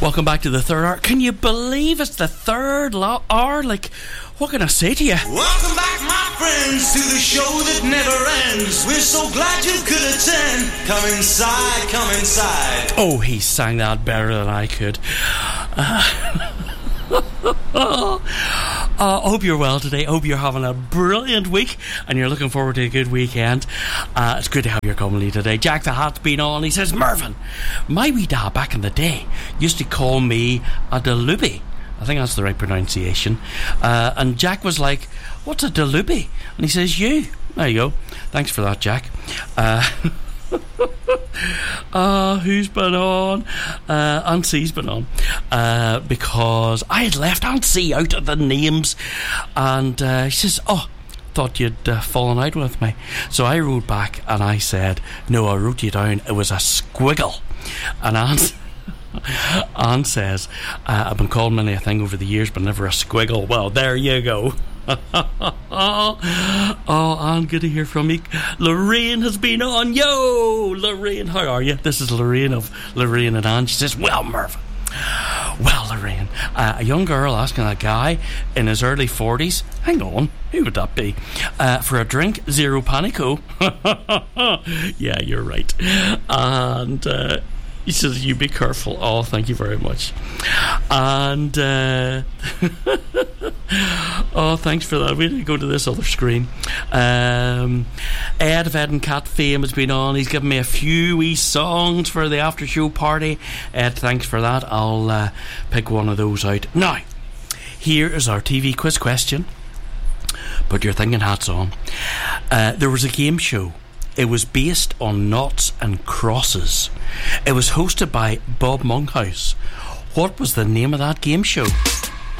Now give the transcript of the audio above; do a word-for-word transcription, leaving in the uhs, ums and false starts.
Welcome back to the third hour. Can you believe it's the third lo- hour? Like, what can I say to you? Welcome back, my friends, to the show that never ends. We're so glad you could attend. Come inside, come inside. Oh, he sang that better than I could. Uh, uh, I hope you're well today. I hope you're having a brilliant week and you're looking forward to a good weekend. Uh, it's good to have your company today. Jack the Hat's been on. He says, Mervyn, my wee dad back in the day used to call me a delubi. I think that's the right pronunciation. Uh, and Jack was like, what's a delubi? And he says, you. There you go. Thanks for that, Jack. Uh... Uh, who's been on? Uh, Aunt C's been on uh, because I had left Aunt C out of the names, and uh, she says, oh, thought you'd uh, fallen out with me. So I wrote back and I said, no, I wrote you down, it was a squiggle. And Aunt Aunt says, uh, I've been called many a thing over the years, but never a squiggle. Well, there you go. oh, Anne, good to hear from you. Lorraine has been on. Yo, Lorraine, how are you? This is Lorraine of Lorraine and Anne. She says, well, Merv, well, Lorraine, uh, a young girl asking a guy in his early forties, hang on, who would that be, uh, for a drink, zero panico. Yeah, you're right. And uh, he says, you be careful. Oh, thank you very much. And uh, oh, thanks for that. We need to go to this other screen. um, Ed of Ed and Cat fame has been on. He's given me a few wee songs for the after show party. Ed, thanks for that. I'll uh, pick one of those out now. Here is our T V quiz question. Put your thinking hats on. Uh, there was a game show. It was based on noughts and crosses. It was hosted by Bob Monkhouse. What was the name of that game show?